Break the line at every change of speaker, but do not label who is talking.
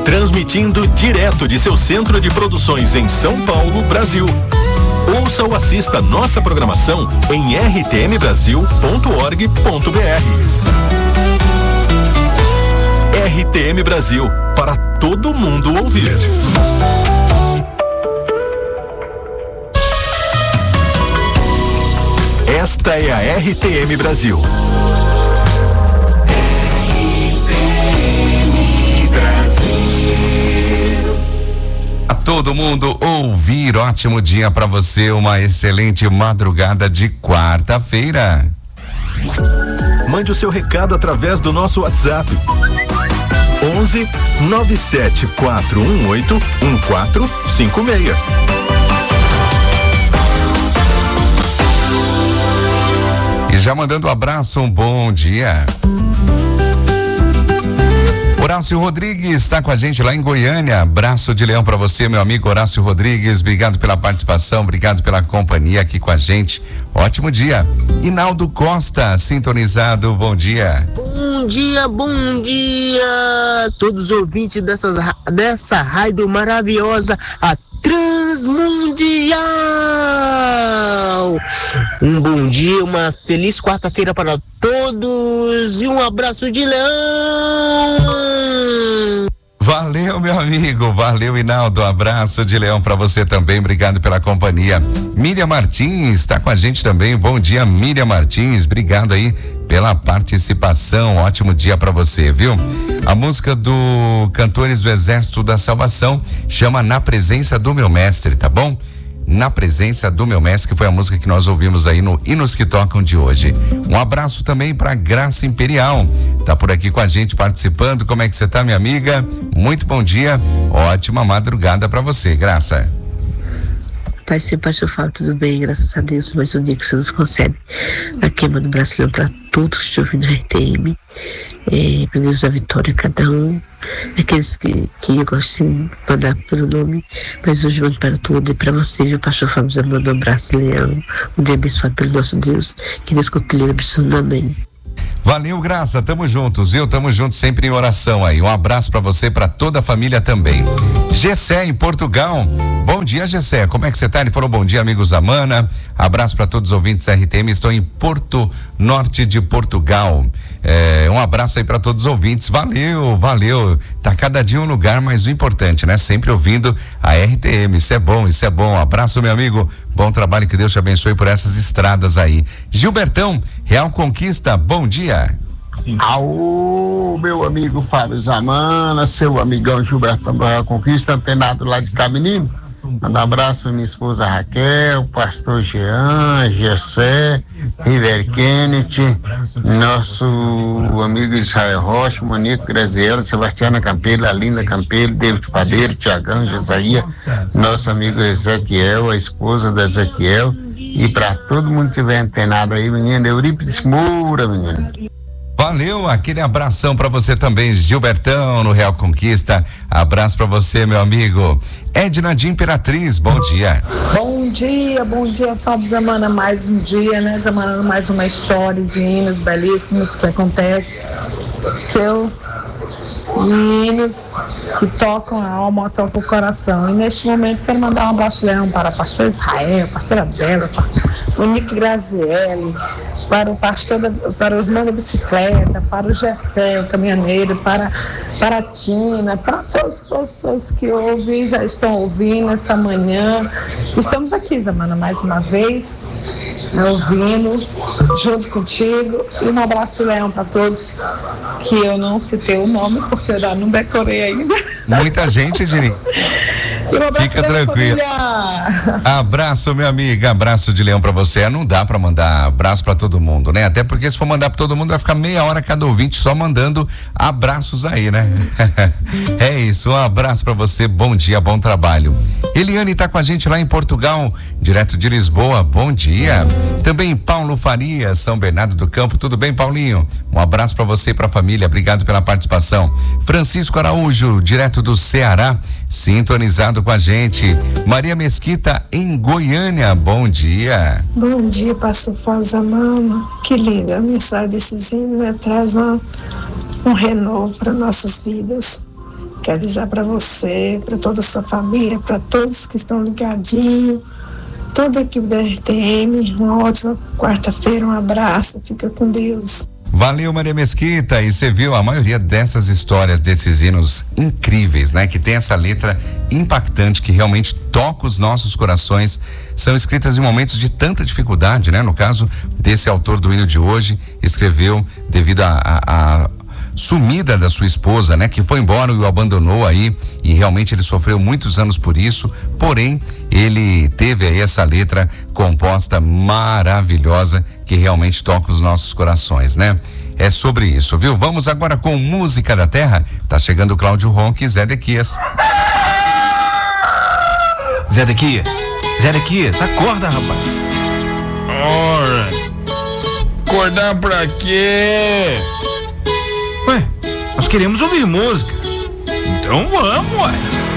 Transmitindo direto de seu centro de produções em São Paulo, Brasil. Ouça ou assista nossa programação em rtmbrasil.org.br. RTM Brasil, para todo mundo ouvir. Esta é a RTM Brasil.
A todo mundo ouvir, ótimo dia para você, uma excelente madrugada de quarta-feira.
Mande o seu recado através do nosso WhatsApp. 11 97418 1456.
E já mandando um abraço, um bom dia. Horácio Rodrigues está com a gente lá em Goiânia. Abraço de leão para você, meu amigo Horácio Rodrigues. Obrigado pela participação, obrigado pela companhia aqui com a gente. Ótimo dia. Inaldo Costa, sintonizado. Bom dia.
Bom dia, bom dia. Todos os ouvintes dessa rádio maravilhosa, a Transmundial. Um bom dia, uma feliz quarta-feira para todos e um abraço de leão.
Valeu, meu amigo, valeu, Inaldo, abraço de leão para você também, obrigado pela companhia. Miriam Martins está com a gente também, bom dia, Miriam Martins, obrigado aí pela participação, ótimo dia para você, viu? A música do Cantores do Exército da Salvação chama Na Presença do Meu Mestre, tá bom? Na Presença do Meu Mestre, que foi a música que nós ouvimos aí no Hinos que Tocam de hoje. Um abraço também para Graça Imperial, tá por aqui com a gente participando. Como é que você tá, minha amiga? Muito bom dia, ótima madrugada para você, Graça.
Pai, Senhor, Pastor Fábio, tudo bem? Graças a Deus, mais um dia que você nos concede. Aqui, mano, brasileiro para todos que estão ouvindo a RTM. Para Deus da vitória a cada um. Aqueles que eu gosto de mandar pelo nome, mas hoje mando para tudo e para você, viu, Pastor Fábio, já mandou um abraço, leão. Um dia abençoado pelo nosso Deus. Que Deus continue abençoando, amém.
Valeu, Graça, tamo juntos, viu? Tamo juntos sempre em oração aí. Um abraço pra você, pra toda a família também. Gessé em Portugal. Bom dia, Gessé. Como é que você tá? Ele falou bom dia, amigos da Mana. Abraço pra todos os ouvintes da RTM. Estou em Porto Norte de Portugal. Um abraço aí pra todos os ouvintes. Valeu, valeu. Tá cada dia um lugar, mas o importante, né? Sempre ouvindo a RTM. Isso é bom, isso é bom. Abraço, meu amigo. Bom trabalho, que Deus te abençoe por essas estradas aí. Gilbertão, Real Conquista, bom dia.
Aô, meu amigo Fábio Zamana, seu amigão Gilbertão do Real Conquista, antenado lá de Caminino. Manda um abraço para minha esposa Raquel, pastor Jean, Gessé, River Kennedy, nosso amigo Israel Rocha, Monico Graziella, Sebastiana Campelo, Alinda Campelo, David Padeiro, Tiagão, Josaía, nosso amigo Ezequiel, a esposa do Ezequiel, e para todo mundo que estiver antenado aí, menino, Eurípides Moura, menino.
Valeu, aquele abração pra você também, Gilbertão, no Real Conquista. Abraço pra você, meu amigo. Edna de Imperatriz, bom dia.
Bom dia, Fábio Zamana. Mais um dia, né, Zamana? Mais uma história de hinos belíssimos que acontece. Hinos que tocam a alma, tocam o coração. E neste momento quero mandar um abraço leão para o pastor Israel, pastora Bela, para o Nick Grazielli, para o pastor, para o irmão da bicicleta, para o Gessé, o caminhoneiro, para a Tina, para todos que ouvem, já estão ouvindo essa manhã. Estamos aqui, Zamana, mais uma vez, ouvindo, junto contigo. E um abraço leão para todos que eu não citei o nome, porque eu já não decorei ainda.
Muita gente, Dini. Fica tranquilo. Abraço, minha amiga, abraço de leão pra você. Não dá pra mandar abraço pra todo mundo, né? Até porque se for mandar pra todo mundo vai ficar meia hora cada ouvinte só mandando abraços aí, né? É isso, um abraço pra você, bom dia, bom trabalho. Eliane tá com a gente lá em Portugal, direto de Lisboa, bom dia. Também Paulo Faria, São Bernardo do Campo, tudo bem, Paulinho? Um abraço pra você e pra família, obrigado pela participação. Francisco Araújo, direto do Ceará, sintonizado com a gente. Maria Mesquita em Goiânia, bom dia.
Bom dia, pastor Fábio Zamana. Que linda a mensagem desses hinos, né? Traz um renovo para nossas vidas. Quero desejar para você, para toda a sua família, para todos que estão ligadinhos, toda a equipe da RTM, uma ótima quarta-feira, um abraço, fica com Deus.
Valeu, Maria Mesquita. E você viu a maioria dessas histórias, desses hinos incríveis, né? Que tem essa letra impactante que realmente toca os nossos corações, são escritas em momentos de tanta dificuldade, né? No caso desse autor do hino de hoje, escreveu devido a sumida da sua esposa, né? Que foi embora e o abandonou aí, e realmente ele sofreu muitos anos por isso, porém ele teve aí essa letra composta maravilhosa que realmente toca os nossos corações, né? É sobre isso, viu? Vamos agora com Música da Terra. Tá chegando o Cláudio Ronque e Zedequias.
Zedequias, acorda, rapaz.
Ora, acordar pra quê?
Ué, nós queremos ouvir música.
Então vamos, ué.